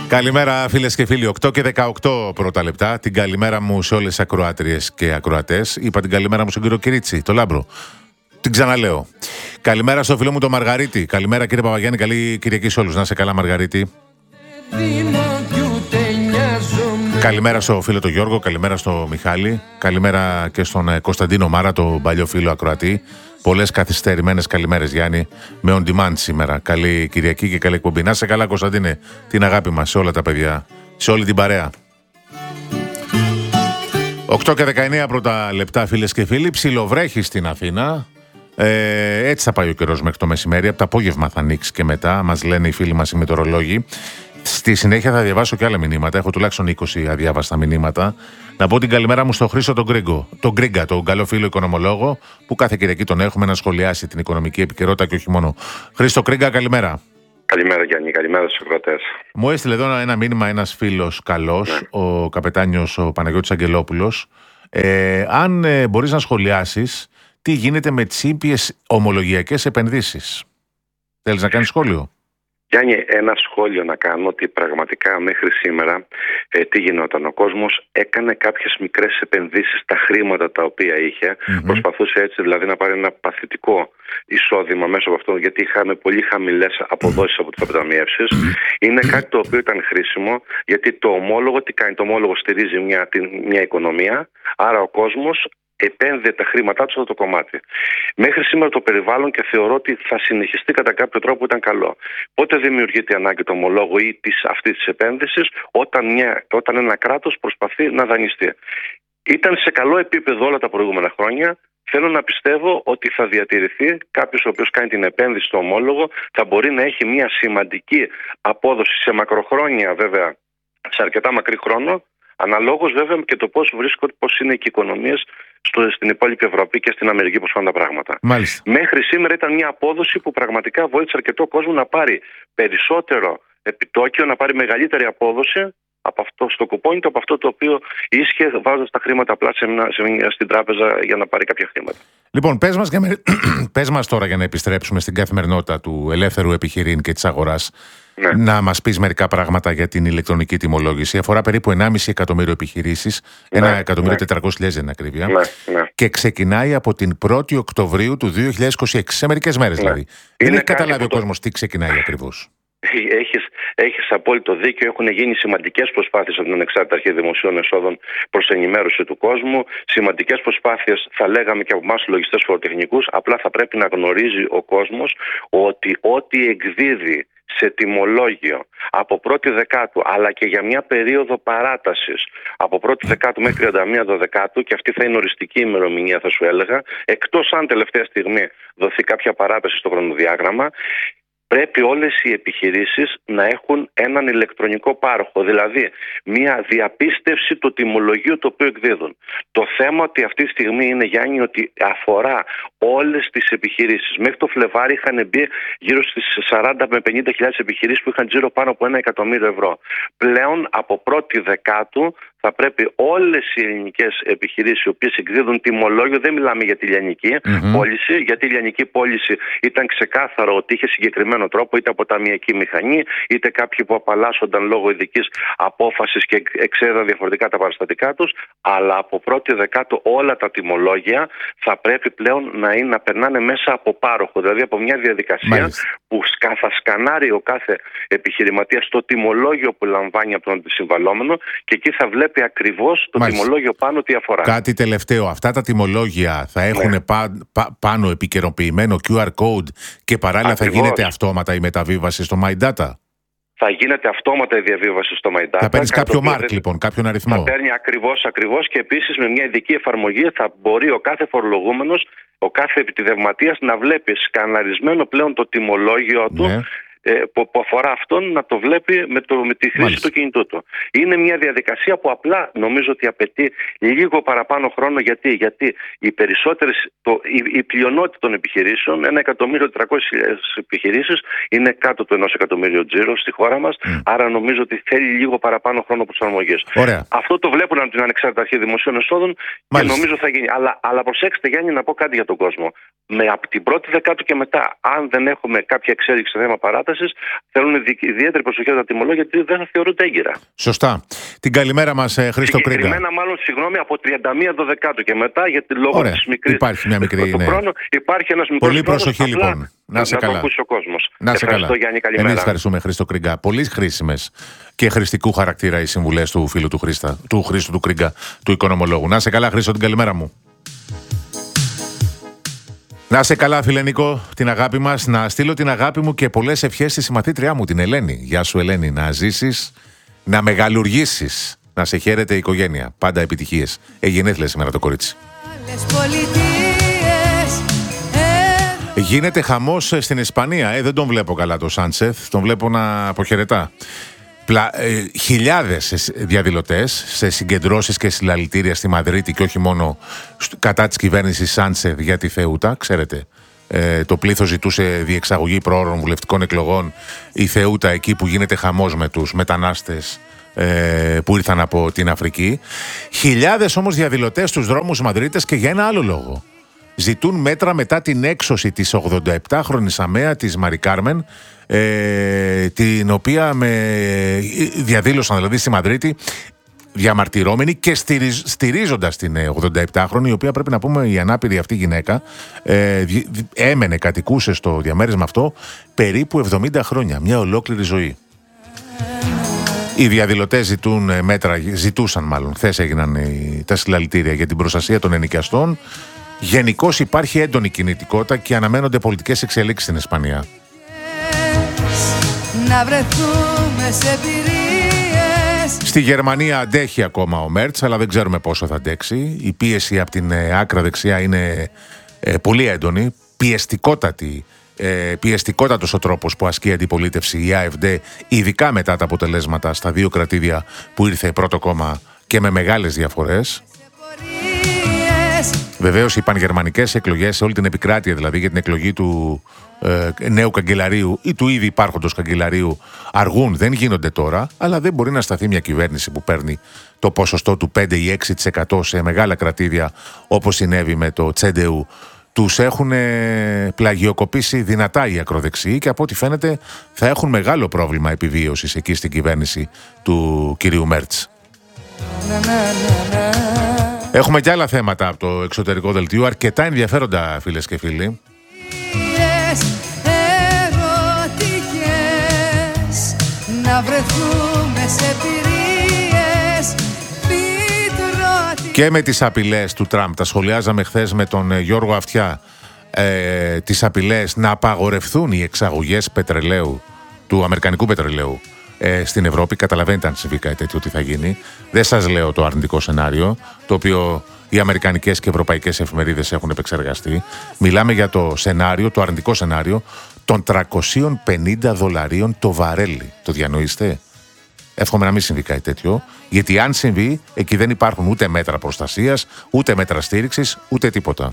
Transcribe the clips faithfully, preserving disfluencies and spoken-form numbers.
Καλημέρα φίλες και φίλοι, οκτώ και δεκαοκτώ πρώτα λεπτά. Την καλημέρα μου σε όλες τις ακροάτριες και ακροατές. Είπα την καλημέρα μου στον κύριο Κυρίτσι, το Λάμπρο. Την ξαναλέω. Καλημέρα στο φίλο μου τον Μαργαρίτη. Καλημέρα κύριε Παπαγιάννη, καλή Κυριακή σε όλους. Να είσαι καλά Μαργαρίτη. Καλημέρα στο φίλο τον Γιώργο, καλημέρα στο Μιχάλη. Καλημέρα και στον Κωνσταντίνο Μάρα, τον παλιό φίλο ακροατή. Πολλές καθυστερημένες καλημέρες Γιάννη, με on demand σήμερα. Καλή Κυριακή και καλή εκπομπή. Να είσαι καλά Κωνσταντίνε, την αγάπη μας σε όλα τα παιδιά, σε όλη την παρέα. οκτώ και δεκαεννέα πρώτα λεπτά φίλες και φίλοι, ψιλοβρέχει στην Αθήνα. Ε, έτσι θα πάει ο καιρός μέχρι το μεσημέρι, από το απόγευμα θα ανοίξει και μετά, μας λένε οι φίλοι μας οι μετεωρολόγοι. Στη συνέχεια θα διαβάσω και άλλα μηνύματα. Έχω τουλάχιστον είκοσι αδιάβαστα μηνύματα. Να πω την καλημέρα μου στον Χρήστο τον Γκρίγκο, τον Γκρίγκα, τον καλό φίλο οικονομολόγο, που κάθε Κυριακή τον έχουμε να σχολιάσει την οικονομική επικαιρότητα και όχι μόνο. Χρήστο Γκρίγκα, καλημέρα. Καλημέρα Γιάννη, καλημέρα στους ακροατές. Μου έστειλε εδώ ένα μήνυμα ένας φίλος καλός, ναι. ο καπετάνιος ο Παναγιώτης Αγγελόπουλος. Ε, αν ε, μπορείς να σχολιάσεις τι γίνεται με τις ήπιες ομολογιακές επενδύσεις. Θέλεις να κάνεις σχόλιο? Γιάννη, ένα σχόλιο να κάνω ότι πραγματικά μέχρι σήμερα ε, τι γινόταν. Ο κόσμος έκανε κάποιες μικρές επενδύσεις στα χρήματα τα οποία είχε. Mm-hmm. Προσπαθούσε έτσι δηλαδή να πάρει ένα παθητικό εισόδημα μέσω από αυτό, γιατί είχαμε πολύ χαμηλές αποδόσεις από τις αποταμιεύσεις. Mm-hmm. Είναι κάτι το οποίο ήταν χρήσιμο, γιατί το ομόλογο τι κάνει? Το ομόλογο στηρίζει μια, μια οικονομία, άρα ο κόσμος επένδυε τα χρήματά του σε αυτό το κομμάτι. Μέχρι σήμερα το περιβάλλον και θεωρώ ότι θα συνεχιστεί κατά κάποιο τρόπο που ήταν καλό. Πότε δημιουργείται η ανάγκη του ομολόγου ή της, αυτή τη επένδυση, όταν, όταν ένα κράτος προσπαθεί να δανειστεί. Ήταν σε καλό επίπεδο όλα τα προηγούμενα χρόνια. Θέλω να πιστεύω ότι θα διατηρηθεί. Κάποιος ο οποίος κάνει την επένδυση στο ομόλογο θα μπορεί να έχει μια σημαντική απόδοση σε μακροχρόνια, βέβαια, σε αρκετά μακρύ χρόνο. Αναλόγως βέβαια και το πώς βρίσκονται, πώς είναι και οι οικονομίες στο, στην υπόλοιπη Ευρώπη και στην Αμερική, πώς πάνε τα πράγματα. Μάλιστα. Μέχρι σήμερα ήταν μια απόδοση που πραγματικά βοήθησε αρκετό κόσμο να πάρει περισσότερο επιτόκιο, να πάρει μεγαλύτερη απόδοση από αυτό στο κουπόνι του, από αυτό το οποίο ίσχυε βάζοντας τα χρήματα απλά σε μια, σε μια, στην τράπεζα για να πάρει κάποια χρήματα. Λοιπόν, πες μας, με... πες μας τώρα για να επιστρέψουμε στην καθημερινότητα του ελεύθερου επιχειρήν και της αγοράς. Ναι. Να μας πεις μερικά πράγματα για την ηλεκτρονική τιμολόγηση. Αφορά περίπου ενάμιση εκατομμύριο επιχειρήσεις, ναι, ένα εκατομμύριο ναι. τετρακόσιες χιλιάδες είναι ακρίβεια, ναι, ναι. και ξεκινάει από την πρώτη Οκτωβρίου του δύο χιλιάδες είκοσι έξι, σε μερικές μέρες ναι. δηλαδή. Δεν έχει καταλάβει ο κόσμος τι ξεκινάει ακριβώς. Έχεις, έχεις απόλυτο δίκιο. Έχουν γίνει σημαντικές προσπάθειες από την Ανεξάρτητη Αρχή Δημοσίων Εσόδων προς ενημέρωση του κόσμου. Σημαντικές προσπάθειες, θα λέγαμε και από εμάς τους λογιστές φοροτεχνικούς. Απλά θα πρέπει να γνωρίζει ο κόσμος ότι ό,τι εκδίδει σε τιμολόγιο από πρώτη Δεκάτου, αλλά και για μια περίοδο παράτασης από πρώτη Δεκάτου μέχρι τριάντα μία Δεκάτου, και αυτή θα είναι οριστική ημερομηνία, θα σου έλεγα, εκτός αν τελευταία στιγμή δοθεί κάποια παράταση στο χρονοδιάγραμμα, πρέπει όλες οι επιχειρήσεις να έχουν έναν ηλεκτρονικό πάροχο, δηλαδή μια διαπίστευση του τιμολογίου το οποίο εκδίδουν. Το θέμα ότι αυτή τη στιγμή είναι, Γιάννη, ότι αφορά όλες τις επιχειρήσεις. Μέχρι το Φλεβάρι είχαν μπει γύρω στις σαράντα με πενήντα χιλιάδες επιχειρήσεις που είχαν τζίρο πάνω από ένα εκατομμύριο ευρώ. Πλέον από πρώτη Δεκάτου θα πρέπει όλες οι ελληνικές επιχειρήσεις οι οποίες εκδίδουν τιμολόγιο, δεν μιλάμε για τη λιανική mm-hmm. πώληση, γιατί η λιανική πώληση ήταν ξεκάθαρο ότι είχε συγκεκριμένο τρόπο, είτε από ταμιακή μηχανή, είτε κάποιοι που απαλλάσσονταν λόγω ειδικής απόφασης και εξέδαν διαφορετικά τα παραστατικά τους, αλλά από πρώτη Δεκάτου όλα τα τιμολόγια θα πρέπει πλέον να, είναι, να περνάνε μέσα από πάροχο, δηλαδή από μια διαδικασία Μάλιστα. που θα σκανάρει ο κάθε επιχειρηματίας το τιμολόγιο που λαμβάνει από τον αντισυμβαλόμενο και εκεί θα βλέπει ακριβώς το Μάλιστα. τιμολόγιο πάνω τι αφορά. Κάτι τελευταίο. Αυτά τα τιμολόγια θα έχουν ναι. πα, πα, πάνω επικαιροποιημένο κιου αρ code και παράλληλα ακριβώς. θα γίνεται αυτόματα η μεταβίβαση στο My Data. Θα γίνεται αυτόματα η διαβίβαση στο My Data. Θα παίρνεις κάποιο mark δεν... λοιπόν, κάποιον αριθμό. Θα παίρνει ακριβώς, ακριβώς και επίσης με μια ειδική εφαρμογή θα μπορεί ο κάθε φορολογούμενος, ο κάθε επιτιδευματίας να βλέπει σκαναρισμένο πλέον το τιμολόγιο του ναι. που αφορά αυτόν να το βλέπει με, το, με τη χρήση Μάλιστα. του κινητού του. Είναι μια διαδικασία που απλά νομίζω ότι απαιτεί λίγο παραπάνω χρόνο. Γιατί, Γιατί οι περισσότερες, το, η, η πλειονότητα των επιχειρήσεων, ένα εκατομμύριο τετρακόσιες χιλιάδες επιχειρήσεις, είναι κάτω του ενός εκατομμύριου τζίρο στη χώρα μας. Mm. Άρα νομίζω ότι θέλει λίγο παραπάνω χρόνο προσαρμογής. Αυτό το βλέπουν από την Ανεξάρτητη Αρχή Δημοσίων Εσόδων και νομίζω θα γίνει. Αλλά, αλλά προσέξτε, Γιάννη, να πω κάτι για τον κόσμο. Με από την πρώτη Δεκάτου και μετά, αν δεν έχουμε κάποια εξέλιξη σε θέμα παράταση, επέμβασης θέλουν ιδιαίτερη προσοχή από τα τιμολόγια, γιατί δεν θα θεωρούνται έγκυρα. Σωστά. Την καλημέρα μας, Χρήστο Κρίγκα. Συγκεκριμένα, μάλλον, συγγνώμη, από τριάντα μία Δωδεκάτου και μετά, γιατί λόγω της μικρής υπάρχει μια μικρή, του ναι. χρόνου, υπάρχει ένας μικρός Πολύ προσοχή, χρόνος, λοιπόν. Να σε να καλά. το ακούσει ο κόσμος. Να σε καλά. Γιάννη, καλημέρα. Εμείς ευχαριστούμε, Χρήστο Κρίγκα. Πολύ χρήσιμες και χρηστικού χαρακτήρα οι συμβουλές του φίλου του, Χρήστα, του Χρήστου του Κρίγκα, του οικονομολόγου. Να σε καλά, Χρήστο, την καλημέρα μου. Να σε καλά, φίλε Νίκο, την αγάπη μας. Να στείλω την αγάπη μου και πολλές ευχές στη συμμαθήτριά μου, την Ελένη. Γεια σου, Ελένη. Να ζήσεις, να μεγαλουργήσεις. Να σε χαίρεται η οικογένεια. Πάντα επιτυχίες. Εγενέθλια σήμερα το κορίτσι. Γίνεται χαμός στην Ισπανία. Ε, δεν τον βλέπω καλά το Σάντσεθ. Τον βλέπω να αποχαιρετά. Πλα, ε, χιλιάδες διαδηλωτές σε συγκεντρώσεις και συλλαλητήρια στη Μαδρίτη και όχι μόνο κατά της κυβέρνησης Σάντσεθ για τη Θεούτα. Ξέρετε, ε, το πλήθος ζητούσε διεξαγωγή προώρων βουλευτικών εκλογών. Η Θεούτα, εκεί που γίνεται χαμός με τους μετανάστες ε, που ήρθαν από την Αφρική. Χιλιάδες όμως διαδηλωτές στους δρόμους Μαδρίτες και για ένα άλλο λόγο. Ζητούν μέτρα μετά την έξωση της ογδονταεπτάχρονης αμαία της Μαρι Κάρμεν, ε, την οποία με διαδήλωσαν δηλαδή στη Μαδρίτη διαμαρτυρώμενοι και στηριζ, στηρίζοντας την ογδονταεπτάχρονη, η οποία, πρέπει να πούμε, η ανάπηρη αυτή γυναίκα ε, έμενε, κατοικούσε στο διαμέρισμα αυτό περίπου εβδομήντα χρόνια, μια ολόκληρη ζωή. Οι διαδηλωτές ζητούν μέτρα, ζητούσαν μάλλον, χθες έγιναν οι, τα συλλαλητήρια για την προστασία των ενοικιαστών. Γενικώς υπάρχει έντονη κινητικότητα και αναμένονται πολιτικές εξελίξεις στην Ισπανία. Να βρεθούμε σε εμπειρίες. Στη Γερμανία αντέχει ακόμα ο Μέρτς, αλλά δεν ξέρουμε πόσο θα αντέξει. Η πίεση από την ε, άκρα δεξιά είναι ε, πολύ έντονη, πιεστικότατη. Ε, πιεστικότατος ο τρόπος που ασκεί η αντιπολίτευση, η ΑΕΦΔ, ειδικά μετά τα αποτελέσματα στα δύο κρατήδια που ήρθε πρώτο κόμμα και με μεγάλες διαφορές. Βεβαίως οι πανγερμανικές εκλογές σε όλη την επικράτεια, δηλαδή για την εκλογή του ε, νέου καγκελαρίου ή του ήδη υπάρχοντος καγκελαρίου, αργούν, δεν γίνονται τώρα, αλλά δεν μπορεί να σταθεί μια κυβέρνηση που παίρνει το ποσοστό του πέντε ή έξι τοις εκατό σε μεγάλα κρατήδια, όπως συνέβη με το Τσέντεου. Τους έχουν ε, πλαγιοκοπήσει δυνατά οι ακροδεξιοί και από ό,τι φαίνεται θα έχουν μεγάλο πρόβλημα επιβίωσης εκεί στην κυβέρνηση του κυρίου Μέρτς. Έχουμε και άλλα θέματα από το εξωτερικό δελτίο, αρκετά ενδιαφέροντα, φίλες και φίλοι. Και με τις απειλές του Τραμπ, τα σχολιάζαμε χθες με τον Γιώργο Αυτιά, ε, τις απειλές να απαγορευθούν οι εξαγωγές πετρελαίου, του αμερικανικού πετρελαίου, Ε, στην Ευρώπη. Καταλαβαίνετε αν συμβεί κάτι τέτοιο τι θα γίνει. Δεν σας λέω το αρνητικό σενάριο, το οποίο οι αμερικανικές και ευρωπαϊκές εφημερίδες έχουν επεξεργαστεί. Μιλάμε για το σενάριο, το αρνητικό σενάριο των τριακόσια πενήντα δολαρίων το βαρέλι. Το διανοείστε? Εύχομαι να μην συμβεί κάτι τέτοιο, γιατί αν συμβεί, εκεί δεν υπάρχουν ούτε μέτρα προστασίας, ούτε μέτρα στήριξης, ούτε τίποτα.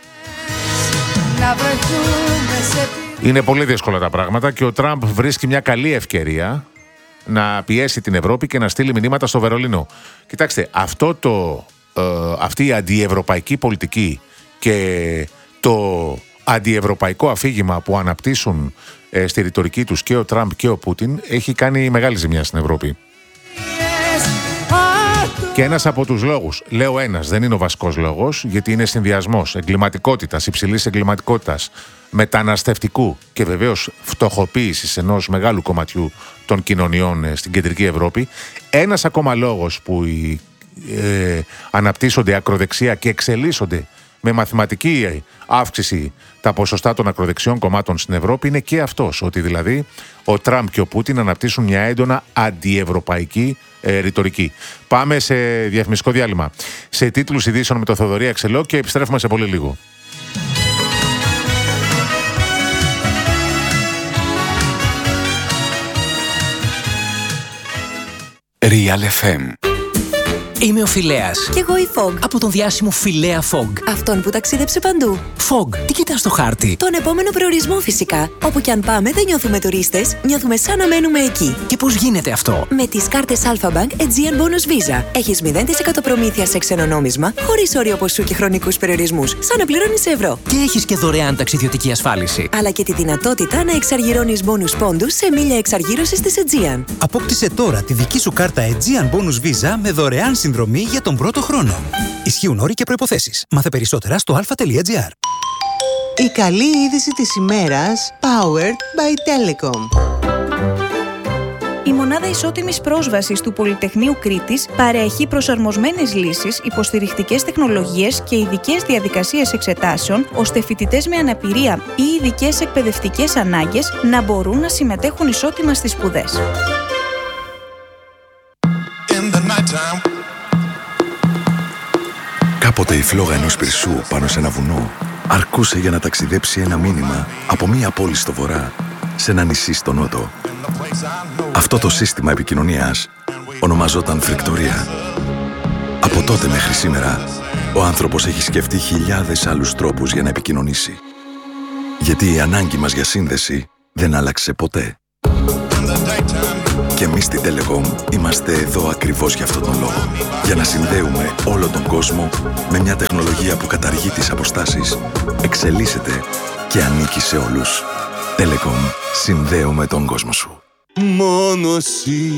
Είναι πολύ δύσκολα τα πράγματα και ο Τραμπ βρίσκει μια καλή ευκαιρία να πιέσει την Ευρώπη και να στείλει μηνύματα στο Βερολίνο. Κοιτάξτε, αυτό το, ε, αυτή η αντιευρωπαϊκή πολιτική και το αντιευρωπαϊκό αφήγημα που αναπτύσσουν ε, στη ρητορική τους και ο Τραμπ και ο Πούτιν έχει κάνει μεγάλη ζημιά στην Ευρώπη. Και ένας από τους λόγους, λέω ένας, δεν είναι ο βασικός λόγος, γιατί είναι συνδυασμός εγκληματικότητας, υψηλής εγκληματικότητας, μεταναστευτικού και βεβαίως φτωχοποίησης ενός μεγάλου κομματιού των κοινωνιών στην κεντρική Ευρώπη. Ένας ακόμα λόγος που οι, ε, αναπτύσσονται ακροδεξιά και εξελίσσονται με μαθηματική αύξηση τα ποσοστά των ακροδεξιών κομμάτων στην Ευρώπη είναι και αυτός, ότι δηλαδή ο Τραμπ και ο Πούτιν αναπτύσσουν μια έντονα αντιευρωπαϊκή ε, ρητορική. Πάμε σε διαφημιστικό διάλειμμα. Σε τίτλους ειδήσεων με τον Θοδωρή Αξελό και επιστρέφουμε σε πολύ λίγο. Real εφ εμ. Είμαι ο Φιλέας. Κι εγώ η Fog. Από τον διάσημο Φιλέα Fog. Αυτόν που ταξίδεψε παντού. Fog, τι κοιτάς στο χάρτη? Τον επόμενο προορισμό φυσικά. Όπου κι αν πάμε δεν νιώθουμε τουρίστες, νιώθουμε σαν να μένουμε εκεί. Και πώς γίνεται αυτό? Με τις κάρτες Alpha Bank Aegean Bonus Visa. Έχεις μηδέν τοις εκατό προμήθεια σε ξένο νόμισμα, χωρίς όριο ποσού και χρονικούς περιορισμούς, σαν να πληρώνεις σε ευρώ. Και έχεις και δωρεάν ταξιδιωτική ασφάλιση. Αλλά και τη δυνατότητα να εξαργυρώνεις bonus πόντους σε μίλια εξαργύρωσης της Aegean. Απόκτησε τώρα τη δική σου κάρτα Aegean Bonus Visa με δωρεάν συνδρομή για τον πρώτο χρόνο. Ισχύουν όροι και προϋποθέσεις. Μάθε περισσότερα στο alpha.gr. Η καλή είδηση της ημέρας, powered by Telecom. Η Μονάδα Ισότιμης Πρόσβασης του Πολυτεχνείου Κρήτης παρέχει προσαρμοσμένες λύσεις, υποστηρικτικές τεχνολογίες και ειδικές διαδικασίες εξετάσεων, ώστε φοιτητές με αναπηρία ή ειδικές εκπαιδευτικές ανάγκες να μπορούν να συμμετέχουν ισότιμα στις σπουδές. Κάποτε η φλόγα ενός πυρσού πάνω σε ένα βουνό αρκούσε για να ταξιδέψει ένα μήνυμα από μία πόλη στο βορρά σε ένα νησί στο νότο. Αυτό το σύστημα επικοινωνίας ονομαζόταν φρικτορία. Από τότε μέχρι σήμερα, ο άνθρωπος έχει σκεφτεί χιλιάδες άλλους τρόπους για να επικοινωνήσει. Γιατί η ανάγκη μας για σύνδεση δεν άλλαξε ποτέ. Και εμείς στη Telecom είμαστε εδώ ακριβώς για αυτόν τον λόγο. Για να συνδέουμε όλο τον κόσμο με μια τεχνολογία που καταργεί τις αποστάσεις, εξελίσσεται και ανήκει σε όλους. Telecom, συνδέουμε τον κόσμο σου. Μόνο εσύ.